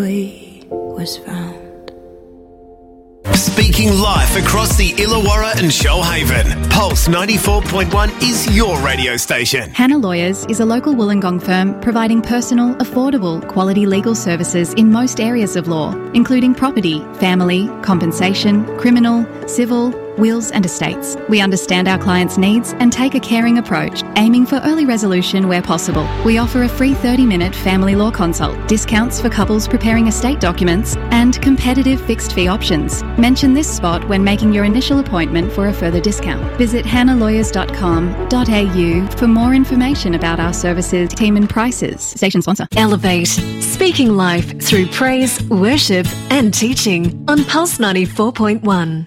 was found. Speaking live across the Illawarra and Shoalhaven, Pulse 94.1 is your radio station. Hannah Lawyers is a local Wollongong firm providing personal, affordable, quality legal services in most areas of law, including property, family, compensation, criminal, civil, wills and estates. We understand our clients' needs and take a caring approach, aiming for early resolution where possible. We offer a free 30-minute family law consult, discounts for couples preparing estate documents, and competitive fixed fee options. Mention this spot when making your initial appointment for a further discount. Visit hannalawyers.com.au for more information about our services, team and prices. Station sponsor. Elevate. Speaking life through praise, worship and teaching on Pulse 94.1.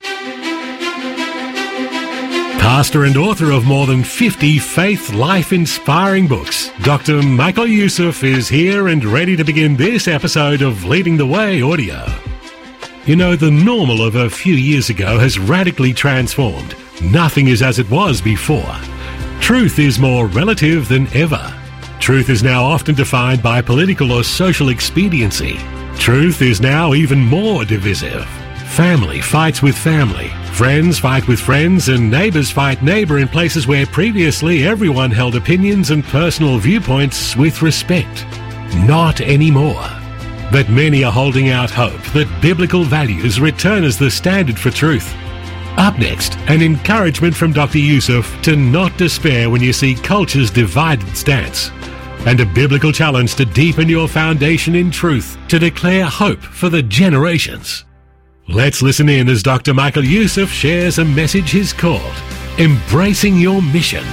Pastor and author of more than 50 faith, life-inspiring books, Dr. Michael Youssef is here and ready to begin this episode of Leading the Way Audio. You know, the normal of a few years ago has radically transformed. Nothing is as it was before. Truth is more relative than ever. Truth is now often defined by political or social expediency. Truth is now even more divisive. Family fights with family. Friends fight with friends and neighbours fight neighbour in places where previously everyone held opinions and personal viewpoints with respect. Not anymore. But many are holding out hope that biblical values return as the standard for truth. Up next, an encouragement from Dr. Youssef to not despair when you see culture's divided stance, and a biblical challenge to deepen your foundation in truth, to declare hope for the generations. Let's listen in as Dr. Michael Youssef shares a message he's called Embracing Your Mission.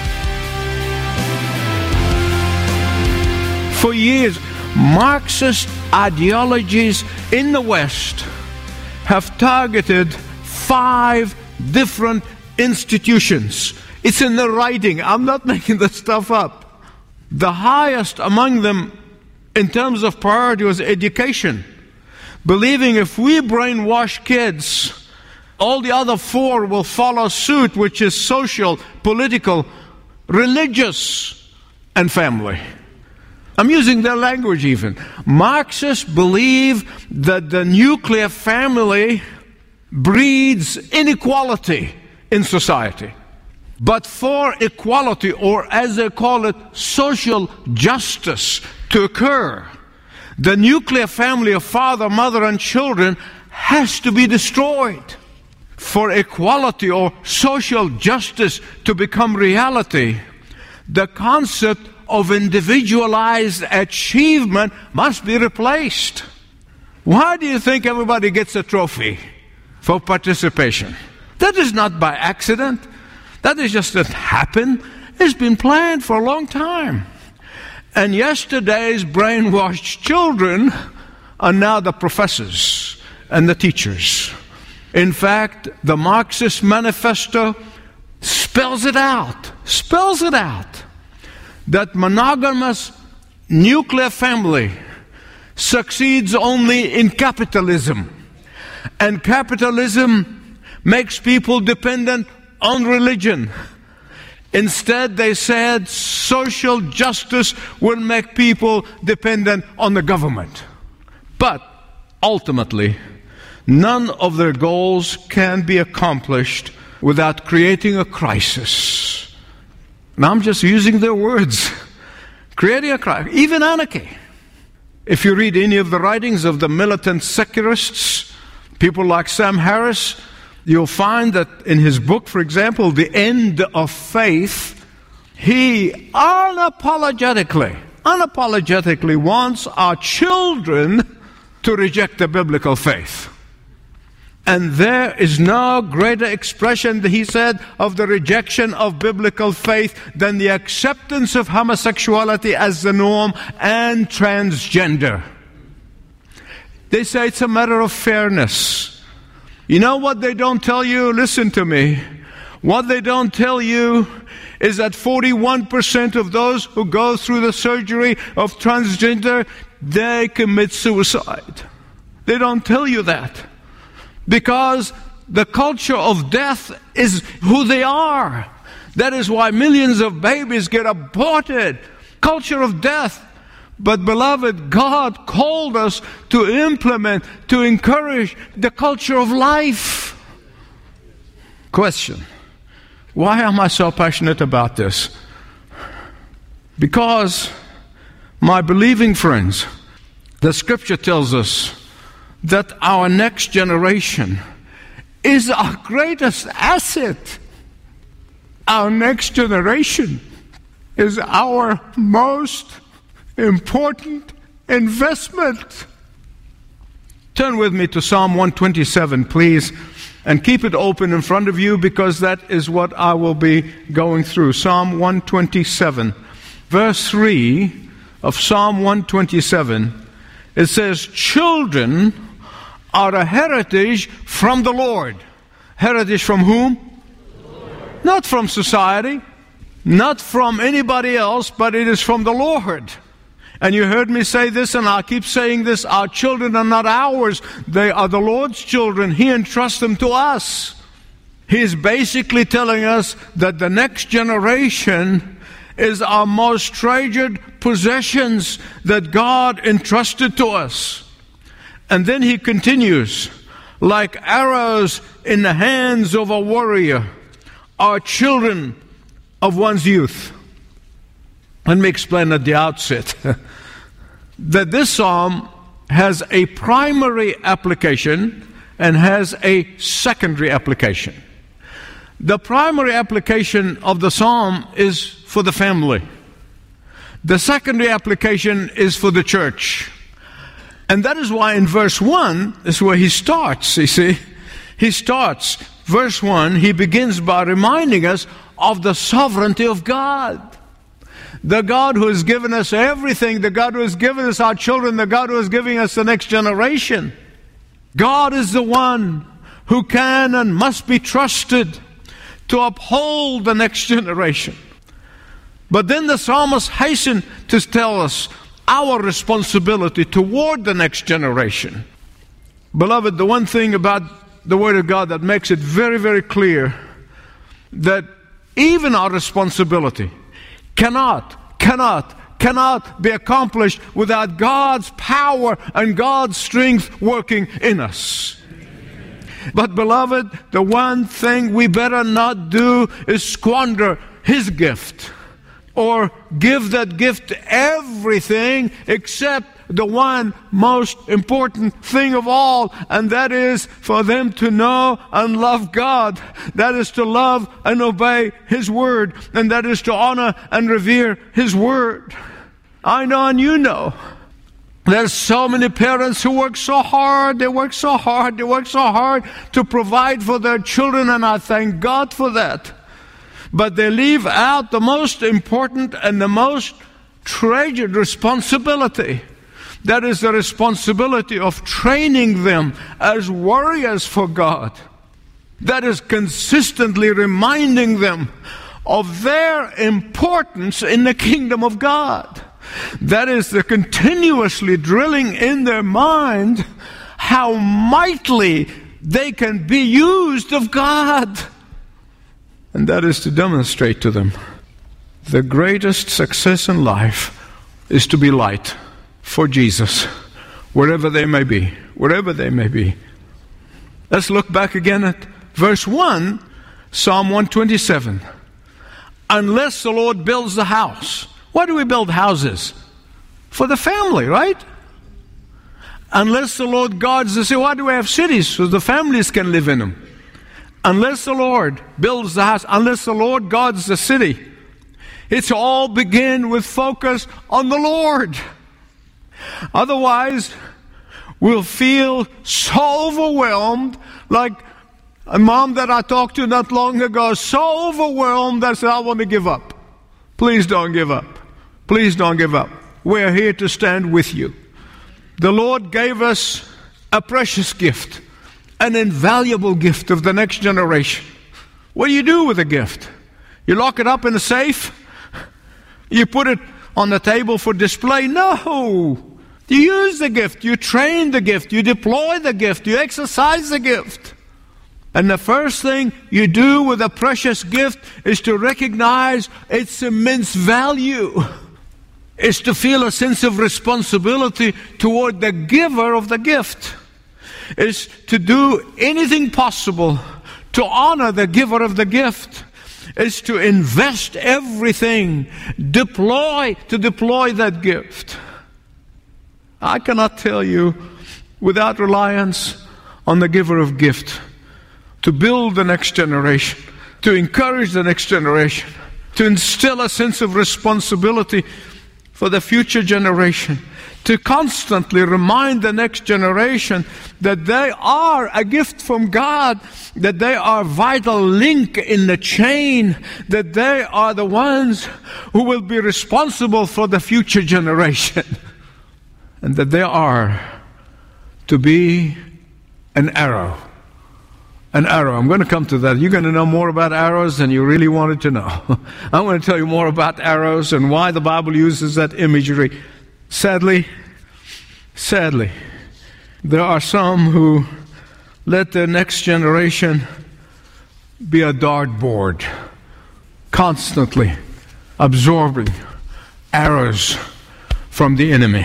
For years, Marxist ideologies in the West have targeted 5 different institutions. It's in the writing. I'm not making this stuff up. The highest among them in terms of priority was education. Believing if we brainwash kids, all the other 4 will follow suit, which is social, political, religious, and family. I'm using their language even. Marxists believe that the nuclear family breeds inequality in society. But for equality, or as they call it, social justice to occur, the nuclear family of father, mother, and children has to be destroyed. For equality or social justice to become reality, the concept of individualized achievement must be replaced. Why do you think everybody gets a trophy for participation? That is not by accident. That is just that happened. It's been planned for a long time. And yesterday's brainwashed children are now the professors and the teachers. In fact, the Marxist Manifesto spells it out, that monogamous nuclear family succeeds only in capitalism. And capitalism makes people dependent on religion. Instead, they said social justice will make people dependent on the government. But ultimately, none of their goals can be accomplished without creating a crisis. Now, I'm just using their words. Creating a crisis, even anarchy. If you read any of the writings of the militant secularists, people like Sam Harris, you'll find that in his book, for example, The End of Faith, he unapologetically wants our children to reject the biblical faith. And there is no greater expression, he said, of the rejection of biblical faith than the acceptance of homosexuality as the norm and transgender. They say it's a matter of fairness. You know what they don't tell you? Listen to me. What they don't tell you is that 41% of those who go through the surgery of transgender, they commit suicide. They don't tell you that. Because the culture of death is who they are. That is why millions of babies get aborted. Culture of death. But beloved, God called us to implement, to encourage the culture of life. Question: why am I so passionate about this? Because, my believing friends, the Scripture tells us that our next generation is our greatest asset. Our next generation is our most important investment. Turn with me to Psalm 127, please, and keep it open in front of you, because that is what I will be going through. Psalm 127, verse 3 of Psalm 127, it says, "Children are a heritage from the Lord." Heritage from whom? Not from society, not from anybody else, but it is from the Lord. And you heard me say this, and I'll keep saying this: our children are not ours. They are the Lord's children. He entrusts them to us. He is basically telling us that the next generation is our most treasured possessions that God entrusted to us. And then he continues, like arrows in the hands of a warrior are children of one's youth. Let me explain at the outset that this psalm has a primary application and has a secondary application. The primary application of the psalm is for the family. The secondary application is for the church. And that is why in verse 1 is where he starts, you see. He starts, verse 1, he begins by reminding us of the sovereignty of God. The God who has given us everything, the God who has given us our children, the God who is giving us the next generation. God is the one who can and must be trusted to uphold the next generation. But then the psalmist hastened to tell us our responsibility toward the next generation. Beloved, the one thing about the Word of God that makes it very, very clear that even our responsibility cannot be accomplished without God's power and God's strength working in us. But beloved, the one thing we better not do is squander His gift, or give that gift to everything except the one most important thing of all, and that is for them to know and love God. That is to love and obey His Word, and that is to honor and revere His Word. I know and you know there's so many parents who work so hard to provide for their children, and I thank God for that. But they leave out the most important and the most treasured responsibility. That is the responsibility of training them as warriors for God. That is consistently reminding them of their importance in the kingdom of God. That is the continuously drilling in their mind how mightily they can be used of God. And that is to demonstrate to them the greatest success in life is to be light for Jesus, wherever they may be. Let's look back again at verse 1, Psalm 127. Unless the Lord builds the house. Why do we build houses? For the family, right? Unless the Lord guards the city. Why do we have cities? So the families can live in them. Unless the Lord builds the house, unless the Lord guards the city. It's all begin with focus on the Lord. Otherwise, we'll feel so overwhelmed, like a mom that I talked to not long ago, so overwhelmed that I said, I want to give up. Please don't give up. Please don't give up. We're here to stand with you. The Lord gave us a precious gift, an invaluable gift of the next generation. What do you do with a gift? You lock it up in a safe? You put it on the table for display? No. You use the gift. You train the gift. You deploy the gift. You exercise the gift. And the first thing you do with a precious gift is to recognize its immense value. is to feel a sense of responsibility toward the giver of the gift. Is to do anything possible to honor the giver of the gift. Is to invest everything, deploy that gift. I cannot tell you, without reliance on the giver of gift, to build the next generation, to encourage the next generation, to instill a sense of responsibility for the future generation, to constantly remind the next generation that they are a gift from God, that they are a vital link in the chain, that they are the ones who will be responsible for the future generation, and that they are to be an arrow. An arrow. I'm going to come to that. You're going to know more about arrows than you really wanted to know. I'm going to tell you more about arrows and why the Bible uses that imagery. Sadly, there are some who let their next generation be a dartboard, constantly absorbing arrows from the enemy.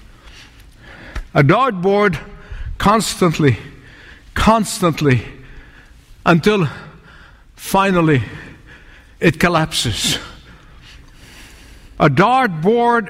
A dartboard constantly, until finally it collapses. A dartboard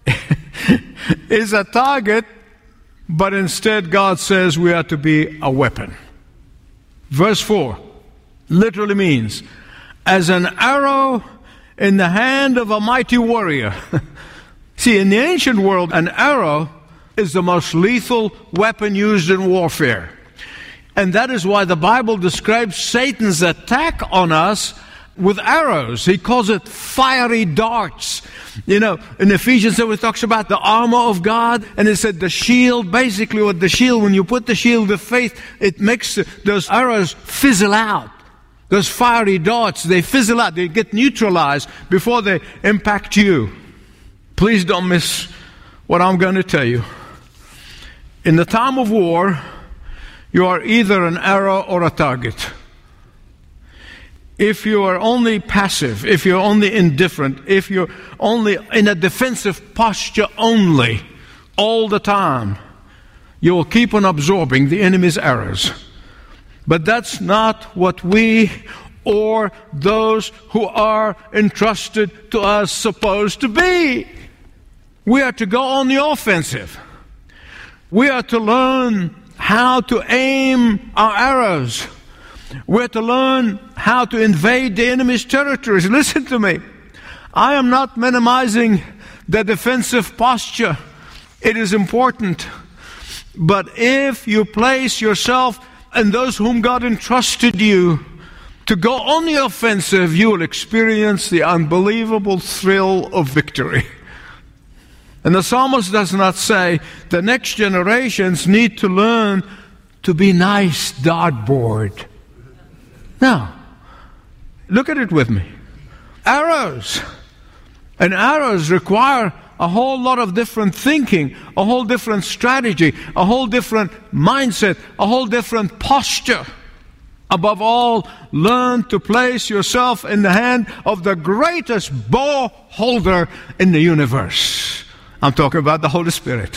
is a target, but instead God says we are to be a weapon. Verse 4 literally means, as an arrow in the hand of a mighty warrior. See, in the ancient world, an arrow is the most lethal weapon used in warfare. And that is why the Bible describes Satan's attack on us with arrows. He calls it fiery darts. You know, in Ephesians it talks about the armor of God, and it said the shield. Basically what the shield, when you put the shield of faith, it makes those arrows fizzle out. Those fiery darts, they fizzle out. They get neutralized before they impact you. Please don't miss what I'm going to tell you. In the time of war, you are either an arrow or a target. If you are only passive, if you're only indifferent, if you're only in a defensive posture only, all the time, you will keep on absorbing the enemy's arrows. But that's not what we or those who are entrusted to us supposed to be. We are to go on the offensive. We are to learn how to aim our arrows. We're to learn how to invade the enemy's territories. Listen to me. I am not minimizing the defensive posture. It is important. But if you place yourself and those whom God entrusted you to go on the offensive, you will experience the unbelievable thrill of victory. And the psalmist does not say the next generations need to learn to be nice dartboard. No. Look at it with me. Arrows. And arrows require a whole lot of different thinking, a whole different strategy, a whole different mindset, a whole different posture. Above all, learn to place yourself in the hand of the greatest bow holder in the universe. I'm talking about the Holy Spirit.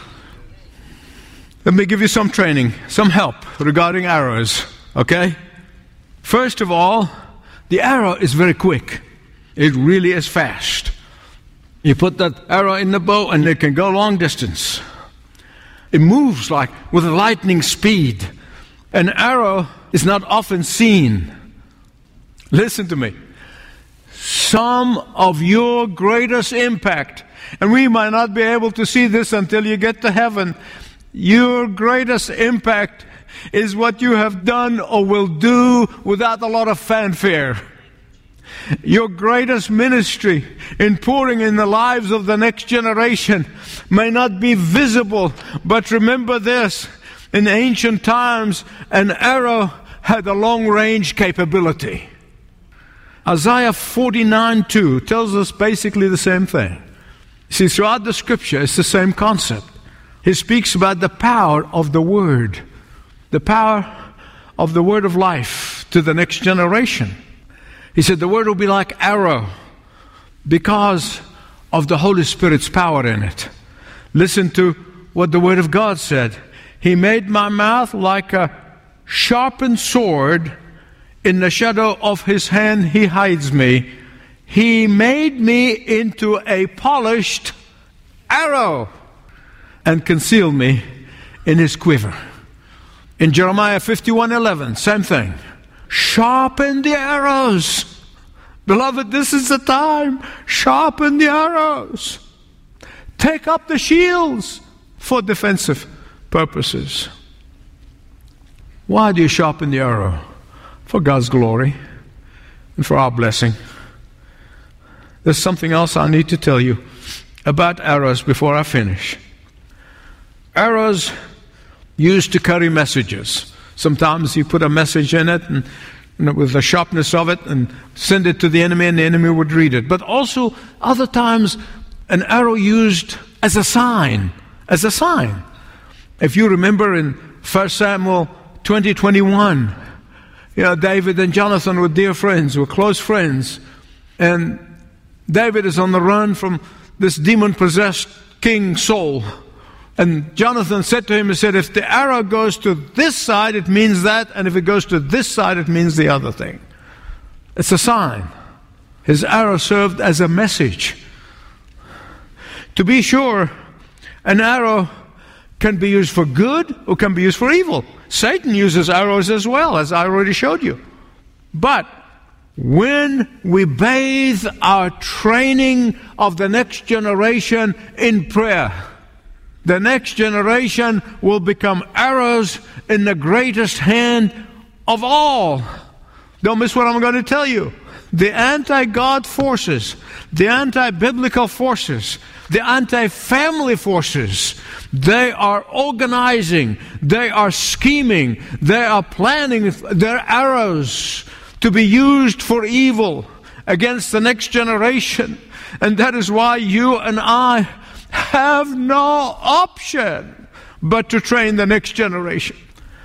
Let me give you some training, some help regarding arrows, okay? First of all, the arrow is very quick. It really is fast. You put that arrow in the bow and it can go long distance. It moves like with lightning speed. An arrow is not often seen. Listen to me. Some of your greatest impact, and we might not be able to see this until you get to heaven, your greatest impact is what you have done or will do without a lot of fanfare. Your greatest ministry in pouring in the lives of the next generation may not be visible, but remember this, in ancient times, an arrow had a long-range capability. Isaiah 49:2 tells us basically the same thing. See, throughout the Scripture, it's the same concept. He speaks about the power of the Word, the power of the Word of life to the next generation. He said the Word will be like arrow because of the Holy Spirit's power in it. Listen to what the Word of God said. He made my mouth like a sharpened sword. In the shadow of His hand He hides me. He made me into a polished arrow and concealed me in His quiver. In Jeremiah 51:11, same thing. Sharpen the arrows. Beloved, this is the time. Sharpen the arrows. Take up the shields for defensive purposes. Why do you sharpen the arrow? For God's glory and for our blessing. There's something else I need to tell you about arrows before I finish. Arrows used to carry messages. Sometimes you put a message in it and with the sharpness of it and send it to the enemy, and the enemy would read it. But also other times an arrow used as a sign. As a sign. If you remember in 1 Samuel 20:21, David and Jonathan were dear friends, were close friends. And David is on the run from this demon-possessed King Saul. And Jonathan said to him, he said, if the arrow goes to this side, it means that. And if it goes to this side, it means the other thing. It's a sign. His arrow served as a message. To be sure, an arrow can be used for good or can be used for evil. Satan uses arrows as well, as I already showed you. But when we bathe our training of the next generation in prayer, the next generation will become arrows in the greatest hand of all. Don't miss what I'm going to tell you. The anti-God forces, the anti-biblical forces, the anti-family forces, they are organizing, they are scheming, they are planning their arrows to be used for evil against the next generation. And that is why you and I have no option but to train the next generation.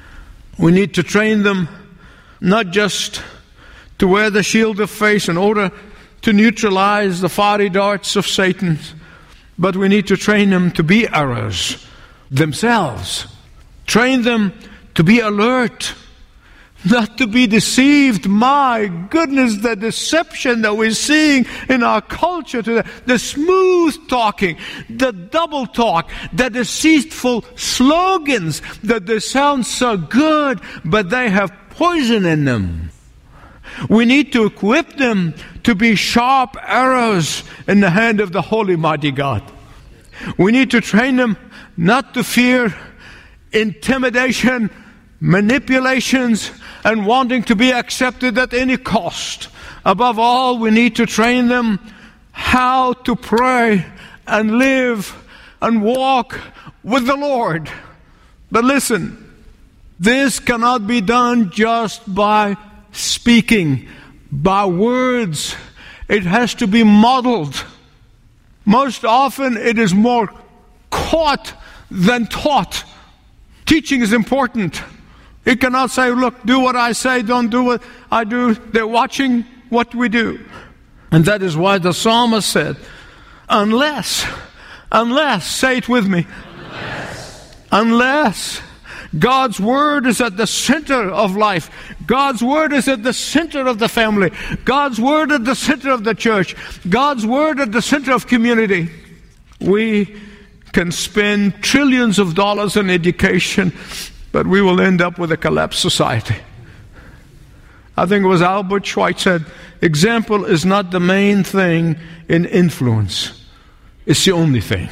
We need to train them not just to wear the shield of faith in order to neutralize the fiery darts of Satan, but we need to train them to be arrows themselves. Train them to be alert, not to be deceived. My goodness, the deception that we're seeing in our culture today, the smooth talking, the double talk, the deceitful slogans that they sound so good, but they have poison in them. We need to equip them to be sharp arrows in the hand of the Holy Mighty God. We need to train them not to fear intimidation, manipulations, and wanting to be accepted at any cost. Above all, we need to train them how to pray and live and walk with the Lord. But listen, this cannot be done just by speaking, by words. It has to be modeled. Most often it is more caught than taught. Teaching is important. You cannot say, look, do what I say, don't do what I do. They're watching what we do. And that is why the psalmist said, unless, say it with me, unless God's Word is at the center of life. God's Word is at the center of the family. God's Word at the center of the church. God's Word at the center of community. We can spend trillions of dollars on education, but we will end up with a collapsed society. I think it was Albert Schweitzer said, example is not the main thing in influence. It's the only thing.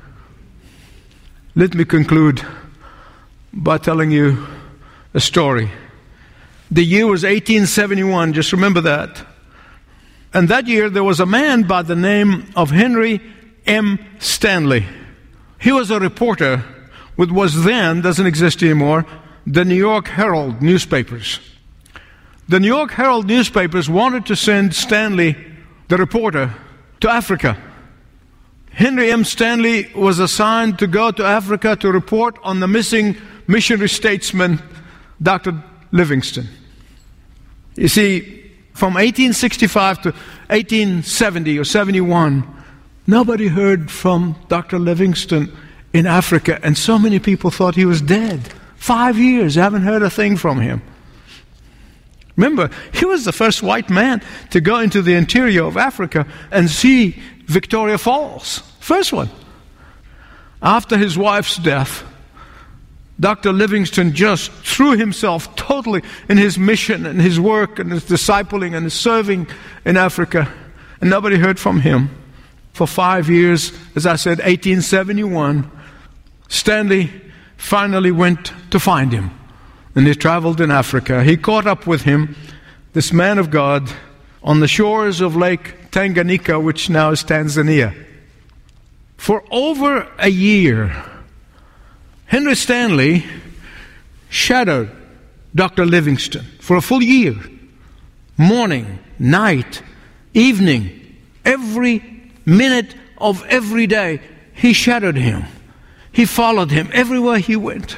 Let me conclude by telling you a story. The year was 1871, just remember that. And that year there was a man by the name of Henry M. Stanley. He was a reporter with what was then, doesn't exist anymore, the New York Herald newspapers. The New York Herald newspapers wanted to send Stanley, the reporter, to Africa. Henry M. Stanley was assigned to go to Africa to report on the missing missionary statesman, Dr. Livingstone. You see, from 1865 to 1870 or 71, Nobody heard from Dr. Livingstone in Africa, and so many people thought he was dead. 5 years, I haven't heard a thing from him. Remember, he was the first white man to go into the interior of Africa and see Victoria Falls. First one. After his wife's death, Dr. Livingstone just threw himself totally in his mission and his work and his discipling and his serving in Africa. And nobody heard from him for 5 years. As I said, 1871, Stanley finally went to find him. And he traveled in Africa. He caught up with him, this man of God, on the shores of Lake Tanganyika, which now is Tanzania. For over a year, Henry Stanley shadowed Dr. Livingstone for a full year. Morning, night, evening, every minute of every day, he shadowed him. He followed him everywhere he went.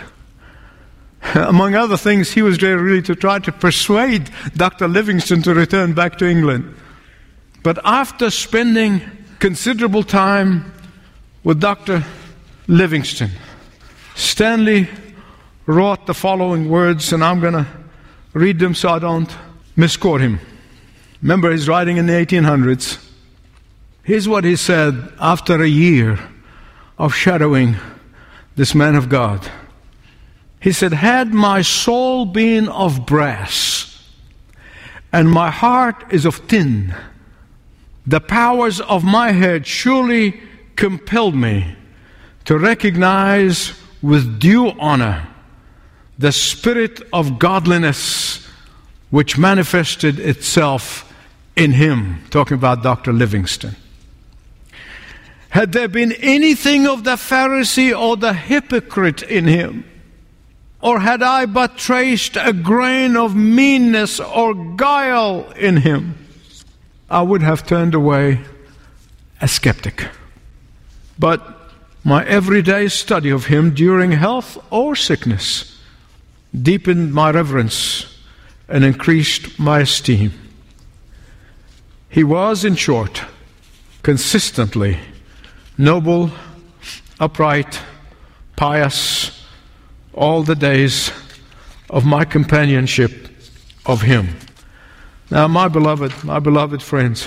Among other things, he was there really to try to persuade Dr. Livingstone to return back to England. But after spending considerable time with Dr. Livingstone, Stanley wrote the following words, and I'm going to read them so I don't misquote him. Remember, he's writing in the 1800s. Here's what he said after a year of shadowing this man of God. He said, "Had my soul been of brass, and my heart is of tin, the powers of my head surely compelled me to recognize with due honor the spirit of godliness which manifested itself in him." Talking about Dr. Livingstone. "Had there been anything of the Pharisee or the hypocrite in him, or had I but traced a grain of meanness or guile in him, I would have turned away a skeptic. But my everyday study of him during health or sickness deepened my reverence and increased my esteem. He was, in short, consistently noble, upright, pious, all the days of my companionship of him." Now, my beloved friends,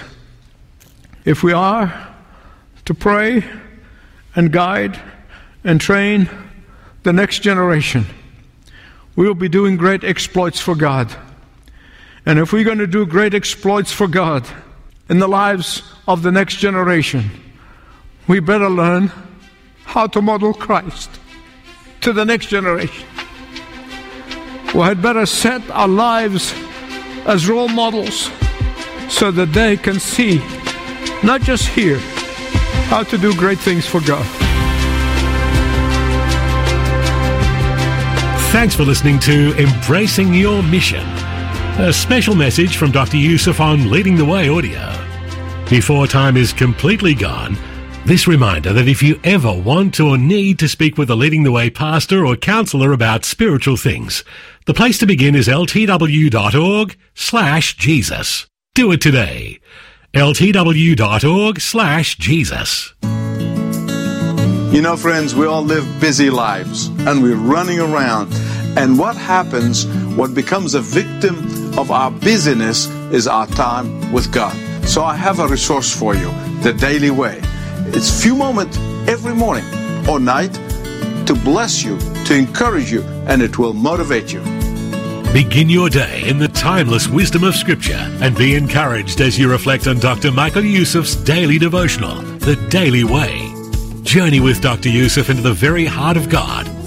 if we are to pray and guide and train the next generation, we will be doing great exploits for God. And if we're going to do great exploits for God in the lives of the next generation, we better learn how to model Christ to the next generation. We had better set our lives as role models so that they can see, not just hear, how to do great things for God. Thanks for listening to Embracing Your Mission, a special message from Dr. Yusuf on Leading the Way audio. Before time is completely gone, this reminder that if you ever want or need to speak with a Leading the Way pastor or counselor about spiritual things, the place to begin is ltw.org/Jesus. Do it today. ltw.org/Jesus. You know, friends, we all live busy lives and we're running around. And what happens, what becomes a victim of our busyness is our time with God. So I have a resource for you, The Daily Way. It's a few moments every morning or night to bless you, to encourage you, and it will motivate you. Begin your day in the timeless wisdom of Scripture and be encouraged as you reflect on Dr. Michael Yusuf's daily devotional, The Daily Way. Journey with Dr. Yusuf into the very heart of God